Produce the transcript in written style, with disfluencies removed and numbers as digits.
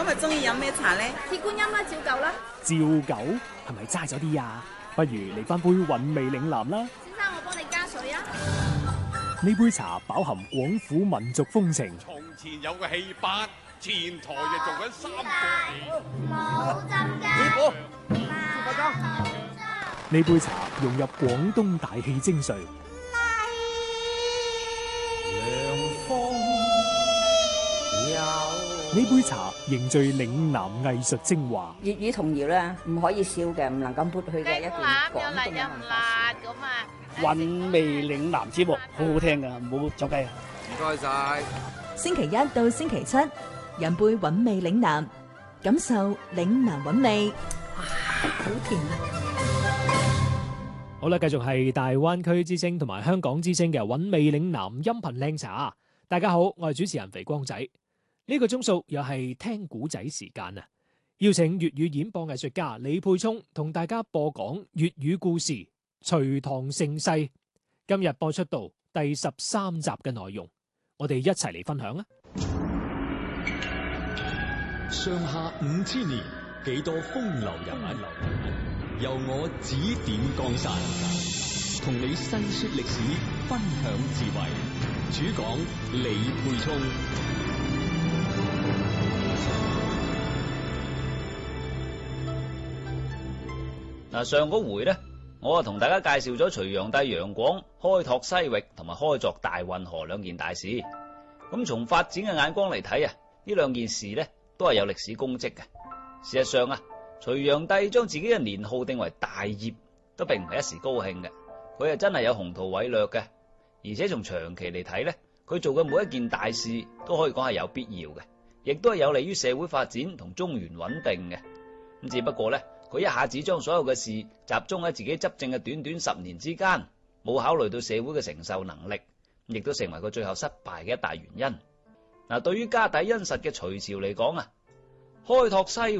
日中意飲咩茶咧？ 鐵觀音啦，照舊啦。 照舊係咪齋咗啲啊？不如嚟翻杯韻味嶺南啦。 先生，我幫你加水啊。 呢杯茶飽含廣府民族風情。 從前有個戲班，前台就做緊三個冇針㗎。 師傅， 呢杯茶融入廣東大戲精髓。呢杯茶凝聚嶺南藝術精華。 粵語童謠咧，唔可以少嘅，唔能夠抹去嘅一段廣東嘅文化。 韻味嶺南節目好好聽㗎，唔好走雞啊！ 唔該晒。 星期一到星期七，飲杯韻味嶺南，感受嶺南韻味。哇，好甜啊！ 好啦，繼續係大灣區之聲同埋香港之聲嘅韻味嶺南音頻靚茶。大家好，我係主持人肥光仔。呢個鐘數又係聽古仔時間啊！邀請粵語演播藝術家李沛聰同大家播講粵語故事《隋唐盛世》。今日播出到第13集嘅內容，我哋一齊嚟分享啊！ 上下5000年，幾多風流人物，由我指點江山，同你細說歷史，分享智慧。主講李沛聰。 嗱，上嗰回咧，我同大家介紹咗隋煬帝楊廣開拓西域同埋開鑿大運河兩件大事。咁從發展嘅眼光嚟睇啊，呢兩件事咧都係有歷史功績嘅。事實上啊，隋煬帝將自己嘅年號定為大業，都並唔係一時高興嘅。佢係真係有宏圖偉略嘅，而且從長期嚟睇咧，佢做嘅每一件大事都可以講係有必要嘅，亦都係有利於社會發展同中原穩定嘅。咁只不過咧，佢一下子將所有嘅事集中喺自己執政嘅短短10年之間，冇考慮到社會嘅承受能力，亦都成為佢最後失敗嘅一大原因。嗱，對於家底殷實嘅隋朝嚟講啊，開拓西